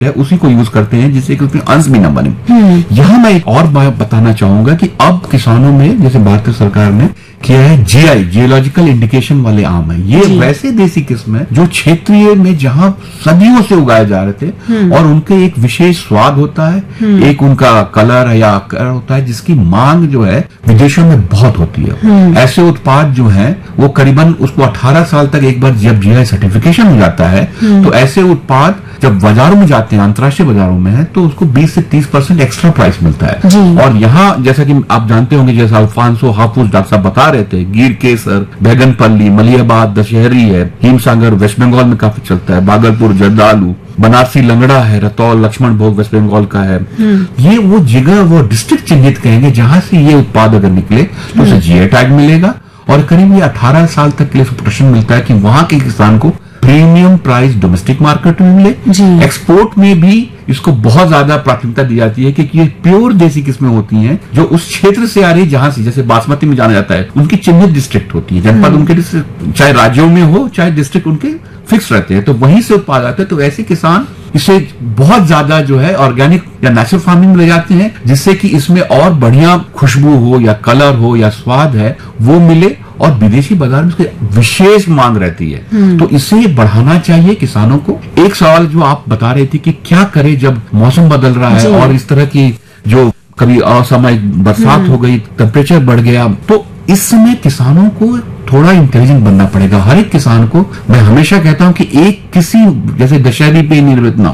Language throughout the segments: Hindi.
है उसी को यूज करते हैं जिससे कि उसमें अंश भी न बने। यहाँ मैं एक और बात बताना चाहूंगा कि अब किसानों में जैसे भारतीय सरकार ने किया है जीआई, जियोलॉजिकल इंडिकेशन वाले आम है, ये वैसे देसी किस्म है जो क्षेत्रीय में जहाँ सदियों से उगाए जा रहे थे और उनके एक विशेष स्वाद होता है, एक उनका कलर या आकार होता है जिसकी मांग जो है विदेशों में बहुत होती है। ऐसे उत्पाद जो है वो करीबन उसको 18 साल तक एक बार जब जीआई सर्टिफिकेशन हो जाता है तो ऐसे उत्पाद जब बाजारों में जाते हैं, अंतर्राष्ट्रीय बाजारों में है, तो उसको 20 से 30% एक्स्ट्रा प्राइस मिलता है। और यहाँ जैसा कि आप जानते होंगे, जैसा अल्फांसो, हाफुज डॉक्टर साहब बता रहे थे, गिर केसर, बैगनपल्ली, मलियाबाद, दशहरी है, हिमसागर वेस्ट बंगाल में काफी चलता है, भागलपुर जर्दालू, बनारसी लंगड़ा है, रतौल लक्ष्मण भोग वेस्ट बंगाल का है। ये वो जगह, वो डिस्ट्रिक्ट चिन्हित कहेंगे जहां से ये उत्पाद अगर निकले तो उसे जीआई टैग मिलेगा और करीब ये 18 साल तक के लिए प्रोटेक्शन मिलता है कि वहां के किसान को प्रीमियम प्राइस डोमेस्टिक मार्केट में मिले। एक्सपोर्ट में भी इसको बहुत ज्यादा प्राथमिकता दी जाती है क्योंकि ये प्योर देसी किस्में होती हैं जो उस क्षेत्र से आ रही, जहां से जैसे बासमती में जाना जाता है, उनकी चिन्हित डिस्ट्रिक्ट होती है, जनपद उनके चाहे राज्यों में हो चाहे डिस्ट्रिक्ट उनके फिक्स रहते हैं, तो वहीं से उत्पाद आते हैं। तो ऐसे किसान इसे बहुत ज्यादा जो है ऑर्गेनिक या नेचुरल फार्मिंग में ले जाते हैं जिससे कि इसमें और बढ़िया खुशबू हो या कलर हो या स्वाद है वो मिले और विदेशी बाजार में उसकी विशेष मांग रहती है। तो इससे ये बढ़ाना चाहिए किसानों को। एक सवाल जो आप बता रहे थे कि क्या करें जब मौसम बदल रहा है और इस तरह की जो कभी असामयिक बरसात हो गई, टेम्परेचर बढ़ गया, तो इस समय किसानों को थोड़ा इंटेलिजेंट बनना पड़ेगा। हर एक किसान को मैं हमेशा कहता हूं कि एक किसी जैसे दशहरी पे निर्मित ना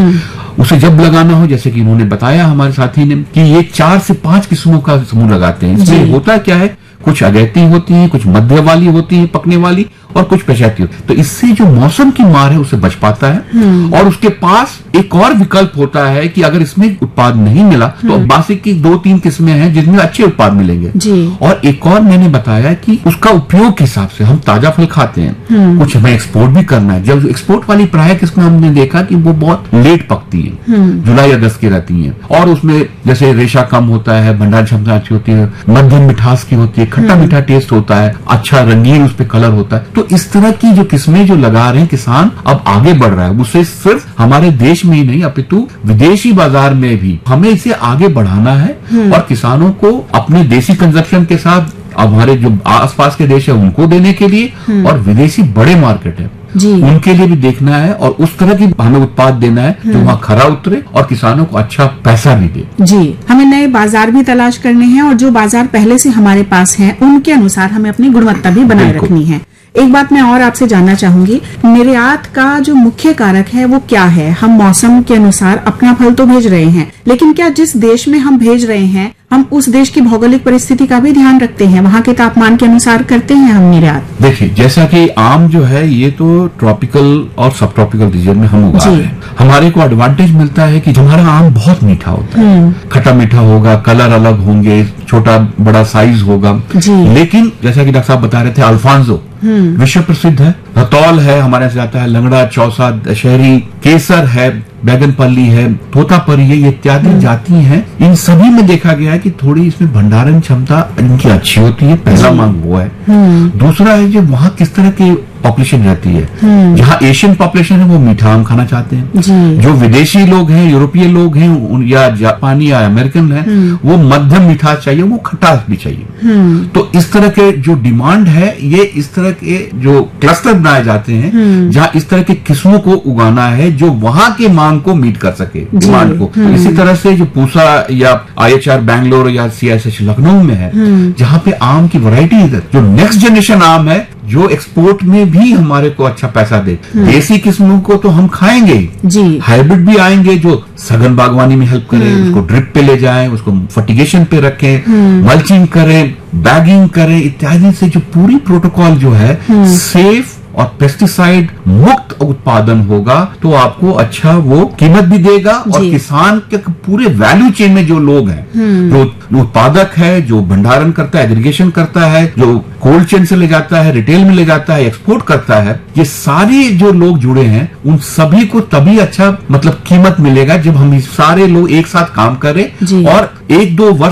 उसे जब लगाना हो, जैसे कि इन्होंने बताया हमारे साथी ने कि ये 4 से 5 किस्मों का समूह लगाते हैं। इसमें होता क्या है, कुछ अगैती होती है, कुछ मध्य वाली होती है पकने वाली और कुछ पछैती होती है। तो इससे जो मौसम की मार है उसे बच पाता है और उसके पास एक और विकल्प होता है कि अगर इसमें उत्पाद नहीं मिला तो बासी की 2-3 किस्में हैं जिसमें अच्छे उत्पाद मिलेंगे। और एक और मैंने बताया कि उसका उपयोग के हिसाब से हम ताजा फल खाते हैं, कुछ हमें एक्सपोर्ट भी करना है। जब एक्सपोर्ट वाली प्राय किस्में हमने देखा कि वो बहुत लेट पकती है, जुलाई अगस्त की रहती है और उसमें जैसे रेशा कम होता है, भंडार क्षमता अच्छी होती है, मध्यम मिठास की होती है, खट्टा मीठा टेस्ट होता है, अच्छा रंगीन उस पर कलर होता है। तो इस तरह की जो किस्में जो लगा रहे हैं किसान अब आगे बढ़ रहा है, उससे सिर्फ हमारे देश में ही नहीं अपितु विदेशी बाजार में भी हमें इसे आगे बढ़ाना है और किसानों को अपने देसी कंजप्शन के साथ हमारे जो आसपास के देश है उनको देने के लिए और विदेशी बड़े मार्केट है उनके लिए भी देखना है और उस तरह की हमें उत्पाद देना है जो वहाँ खरा उतरे और किसानों को अच्छा पैसा भी दे। जी, हमें नए बाजार भी तलाश करने हैं और जो बाजार पहले से हमारे पास हैं उनके अनुसार हमें अपनी गुणवत्ता भी बनाए रखनी है। एक बात मैं और आपसे जानना चाहूंगी, निर्यात का जो मुख्य कारक है वो क्या है? हम मौसम के अनुसार अपना फल तो भेज रहे हैं, लेकिन क्या जिस देश में हम भेज रहे हैं हम उस देश की भौगोलिक परिस्थिति का भी ध्यान रखते हैं, वहाँ के तापमान के अनुसार करते हैं हम निर्यात? देखिए, जैसा कि आम जो है ये तो ट्रॉपिकल और सब ट्रॉपिकल रीजन में हम उगा रहे हैं। हमारे को एडवांटेज मिलता है कि हमारा आम बहुत मीठा होता है, खट्टा मीठा होगा, कलर अलग होंगे, छोटा बड़ा साइज होगा। लेकिन जैसा कि डॉक्टर साहब बता रहे थे, अल्फांसो विश्व प्रसिद्ध है, रतौल है, हमारे से आता है, लंगड़ा, चौसा, दशहरी, केसर है, बैगनपल्ली है, तोतापरी है, ये इत्यादि जाति हैं। इन सभी में देखा गया है कि थोड़ी इसमें भंडारण क्षमता इनकी अच्छी होती है। पहला मांग वो है। दूसरा है जो वहाँ किस तरह की पॉपुलेशन रहती है। जहाँ एशियन पॉपुलेशन है वो मीठा आम खाना चाहते हैं, जो विदेशी लोग हैं, यूरोपीय लोग हैं या जापानी या अमेरिकन है, वो मध्यम मिठास चाहिए, वो खटास भी चाहिए। तो इस तरह के जो डिमांड है, ये इस तरह के जो क्लस्टर बनाए जाते हैं जहाँ इस तरह की किस्मों को उगाना है जो वहां के मांग को मीट कर सके, डिमांड को। इसी तरह से जो पूसा या IHR बैंगलोर या CISH लखनऊ में है, जहाँ पे आम की वैरायटी है, जो नेक्स्ट जनरेशन आम है जो एक्सपोर्ट में भी हमारे को अच्छा पैसा दे। देसी किस्मों को तो हम खाएंगे, हाइब्रिड भी आएंगे जो सघन बागवानी में हेल्प करें, उसको ड्रिप पे ले जाएं, उसको फर्टिगेशन पे रखें, मल्चिंग करें, बैगिंग करें इत्यादि से जो पूरी प्रोटोकॉल जो है सेफ और पेस्टिसाइड मुक्त उत्पादन होगा तो आपको अच्छा वो कीमत भी देगा और किसान के पूरे वैल्यू चेन में जो लोग हैं, जो उत्पादक है, जो भंडारण करता है, एग्रीगेशन करता है, जो कोल्ड चेन से ले जाता है, रिटेल में ले जाता है, एक्सपोर्ट करता है, ये सारे जो लोग जुड़े हैं उन सभी को तभी अच्छा मतलब कीमत मिलेगा जब हम सारे लोग एक साथ काम करें और 1-2 वर्ष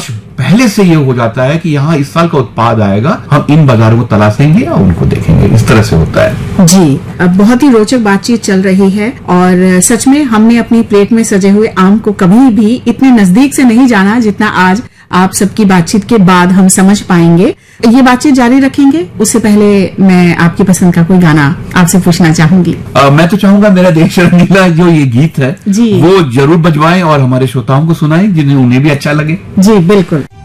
पहले से ये हो जाता है कि यहाँ इस साल का उत्पाद आएगा, हम इन बाजारों को तलाशेंगे और उनको देखेंगे। इस तरह से होता है। जी, अब बहुत ही रोचक बातचीत चल रही है और सच में हमने अपनी प्लेट में सजे हुए आम को कभी भी इतने नजदीक से नहीं जाना जितना आज आप सबकी बातचीत के बाद हम समझ पाएंगे। ये बातचीत जारी रखेंगे, उससे पहले मैं आपकी पसंद का कोई गाना आपसे पूछना चाहूंगी। मैं तो चाहूंगा मेरा देश रंगीला जो ये गीत है जी, वो जरूर बजवाएं और हमारे श्रोताओं को सुनाएं जिन्हें उन्हें भी अच्छा लगे। जी बिल्कुल।